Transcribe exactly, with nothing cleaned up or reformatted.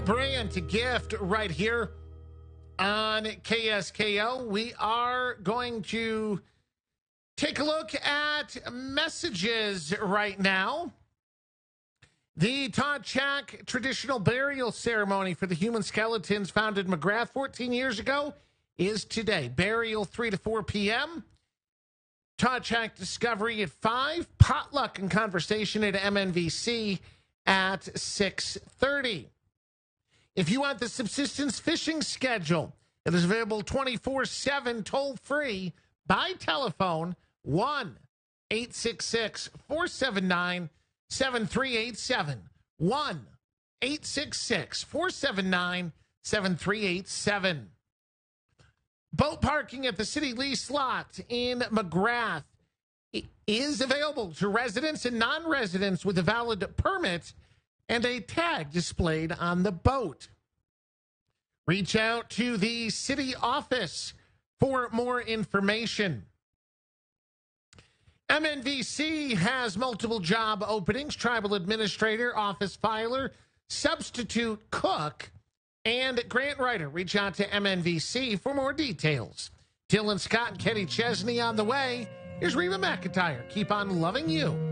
Paul Brandt gift right here on K S K O. We are going to take a look at messages right now. The Todd Chack traditional burial ceremony for the human skeletons found in McGrath fourteen years ago is today. Burial three to four p.m. Todd Chack discovery at five. Potluck and conversation at M N V C at six thirty. If you want the subsistence fishing schedule, it is available twenty-four seven toll free by telephone one eight six six, four seven nine, seven three eight seven. one eight six six, four seven nine, seven three eight seven. Boat parking at the city lease lot in McGrath is available to residents and non-residents with a valid permit and a tag displayed on the boat. Reach out to the city office for more information. M N V C has multiple job openings: tribal administrator, office filer, substitute cook, and grant writer. Reach out to M N V C for more details. Dylan Scott and Kenny Chesney on the way. Here's Reba McEntire. Keep on loving you.